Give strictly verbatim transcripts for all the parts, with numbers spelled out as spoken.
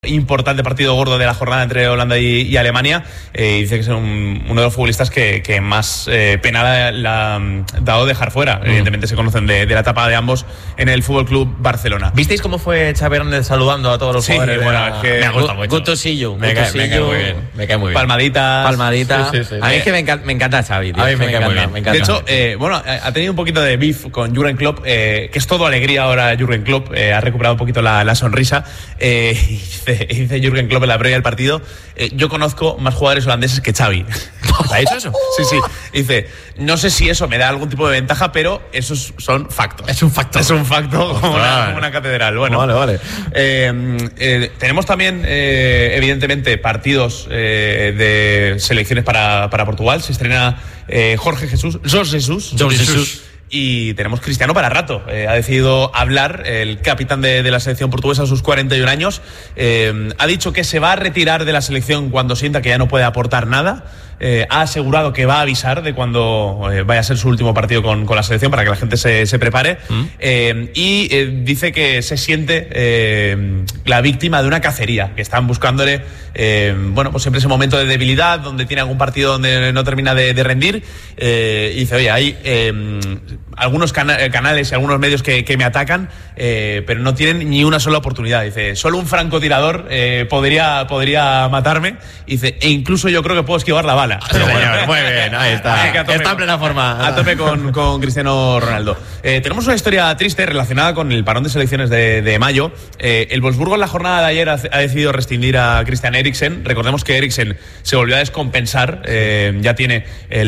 Importante partido gordo de la jornada entre Holanda y, y Alemania. Eh, dice que es un, uno de los futbolistas que, que más eh, pena le ha dado dejar fuera. Mm. Evidentemente se conocen de, de la etapa de ambos en el Fútbol Club Barcelona. ¿Visteis cómo fue Xavi Hernández saludando a todos los sí, jugadores? Bueno, la... es que me gusta mucho. Good to see you. Me, cae, me cae muy bien. Me cae muy bien. Palmaditas. Palmaditas. Sí, sí, sí. A mí es que me encanta, me encanta Xavi, tío. A mí me, me, encanta, muy bien. me encanta. De hecho, eh, bueno, ha tenido un poquito de beef con Jürgen Klopp, eh, que es todo alegría ahora. Jürgen Klopp eh, ha recuperado un poquito la, la sonrisa. Eh, dice, dice Jürgen Klopp en la previa del partido: eh, yo conozco más jugadores holandeses que Xavi. ¿Ha dicho eso? Sí, sí. Dice, no sé si eso me da algún tipo de ventaja, pero esos son factos. Es un facto. Es un facto como una, como una catedral. Bueno, vale, vale. Eh, eh, tenemos también, eh, evidentemente, partidos eh, de selecciones para, para Portugal. Se estrena eh, Jorge Jesús. Jorge Jesús. Jorge Jesús. Y tenemos Cristiano para rato. Eh, ha decidido hablar el capitán de, de la selección portuguesa a sus cuarenta y un años. Eh, ha dicho que se va a retirar de la selección cuando sienta que ya no puede aportar nada. Eh, ha asegurado que va a avisar de cuando eh, vaya a ser su último partido con, con la selección para que la gente se, se prepare. ¿Mm? Eh, y eh, dice que se siente eh, la víctima de una cacería, que están buscándole eh, bueno, pues siempre ese momento de debilidad donde tiene algún partido donde no termina de, de rendir. Eh, y dice, oye, hay eh, algunos cana- canales y algunos medios que, que me atacan, eh, pero no tienen ni una sola oportunidad. Dice, solo un francotirador eh, podría, podría matarme. Dice, e incluso yo creo que puedo esquivar la bala. Sí, señor, muy bien, ahí está. Está en plena forma. A tope con, con Cristiano Ronaldo. Eh, tenemos una historia triste relacionada con el parón de selecciones de, de mayo. Eh, el Wolfsburgo en la jornada de ayer ha, ha decidido rescindir a Christian Eriksen. Recordemos que Eriksen se volvió a descompensar. Eh, ya tiene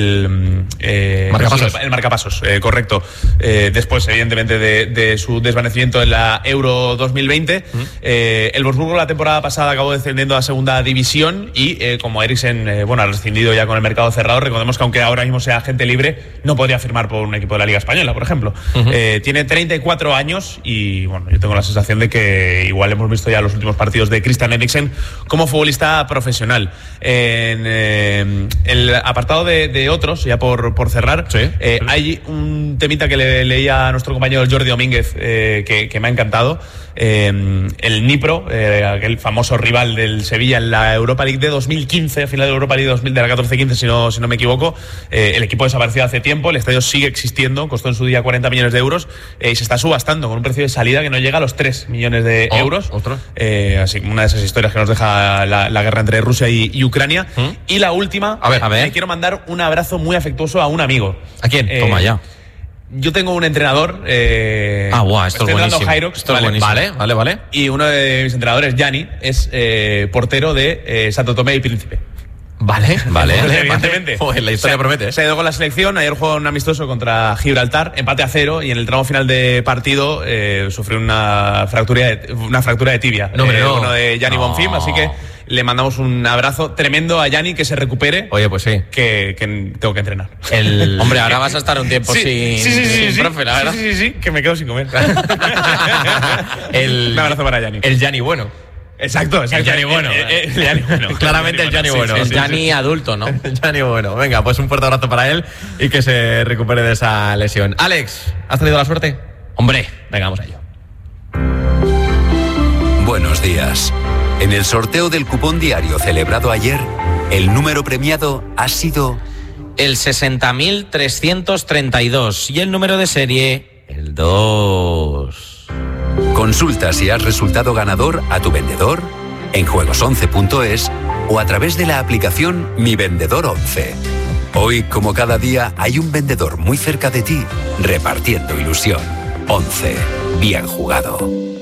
el eh, marcapasos. El marcapasos, eh, correcto. Eh, después, evidentemente, de, de su desvanecimiento en la Euro dos mil veinte. ¿Mm? Eh, el Wolfsburgo la temporada pasada acabó descendiendo a segunda división y eh, como Eriksen eh, bueno, ha rescindido ya con el mercado cerrado, recordemos que aunque ahora mismo sea agente libre, no podría firmar por un equipo de la Liga Española, por ejemplo. Uh-huh. Eh, tiene treinta y cuatro años y bueno, yo tengo la sensación de que igual hemos visto ya los últimos partidos de Christian Eriksen como futbolista profesional. En eh, el apartado de, de otros, ya por, por cerrar, ¿sí? Eh, sí. Hay un temita que le leía a nuestro compañero Jordi Domínguez eh, que, que me ha encantado. Eh, el Dnipro, eh, aquel famoso rival del Sevilla en la Europa League de dos mil quince, final de la Europa League dos mil, de la catorce quince, si no, si no me equivoco. Eh, el equipo desapareció hace tiempo, el estadio sigue existiendo, costó en su día cuarenta millones de euros eh, y se está subastando con un precio de salida que no llega a los tres millones de oh, euros. ¿Otro? Eh, así una de esas historias que nos deja la, la guerra entre Rusia y, y Ucrania. ¿Mm? Y la última, a ver, a ver. Le quiero mandar un abrazo muy afectuoso a un amigo. ¿A quién? Eh, Toma ya. Yo tengo un entrenador. Eh, ah, guau, esto es buenísimo. Hyrox, esto vale, es buenísimo. Vale, vale, vale. Y uno de mis entrenadores, Gianni, es eh, portero de eh, Santo Tomé y Príncipe. Vale, vale, vale, evidentemente. Vale. La historia se, promete. Se ha ido con la selección, ayer jugó un amistoso contra Gibraltar, empate a cero, y en el tramo final de partido eh, sufrió una fractura de, una fractura de tibia. No, eh, no. Uno de Gianni no. Bonfim, así que le mandamos un abrazo tremendo a Gianni, que se recupere. Oye, pues sí. Que, que tengo que entrenar. El... Hombre, ahora vas a estar un tiempo sí, sin, sí, sí, sí, sin sí, profe, la verdad. Sí, sí, sí, que me quedo sin comer. el, un abrazo para Gianni. El Gianni bueno. Exacto, exacto. El Gianni bueno. El, el, el Gianni bueno. Claramente el Gianni bueno. El Gianni adulto, ¿no? El Gianni bueno. Venga, pues un fuerte abrazo para él y que se recupere de esa lesión. Alex, ¿has tenido la suerte? Hombre, venga, vamos a ello. Buenos días. En el sorteo del cupón diario celebrado ayer, el número premiado ha sido el sesenta mil trescientos treinta y dos y el número de serie el dos. Consulta si has resultado ganador a tu vendedor en juegos once punto es o a través de la aplicación Mi Vendedor once. Hoy, como cada día, hay un vendedor muy cerca de ti repartiendo ilusión. once. Bien jugado.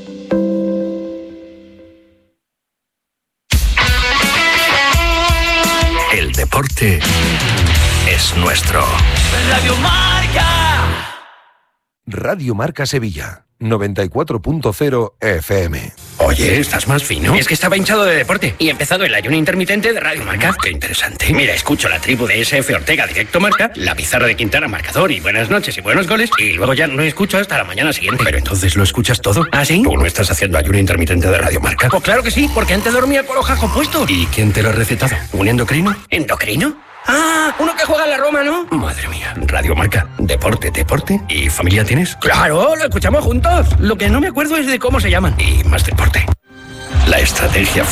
El deporte es nuestro. Radio Marca. Radio Marca Sevilla, noventa y cuatro punto cero F M. Oye, ¿estás más fino? Es que estaba hinchado de deporte y he empezado el ayuno intermitente de Radio Marca. Qué interesante. Mira, escucho la tribu de S F Ortega Directo Marca, la pizarra de Quintana Marcador y buenas noches y buenos goles, y luego ya no escucho hasta la mañana siguiente. Pero entonces lo escuchas todo. ¿Ah, sí? ¿Tú no estás haciendo ayuno intermitente de Radio Marca? Pues claro que sí, porque antes dormía con los jajos puestos. ¿Y quién te lo ha recetado? ¿Un endocrino? ¿Endocrino? Ah, uno que juega en la Roma, ¿no? Madre mía, Radio Marca, deporte, deporte. ¿Y familia tienes? Claro, lo escuchamos juntos. Lo que no me acuerdo es de cómo se llaman. Y más deporte. La estrategia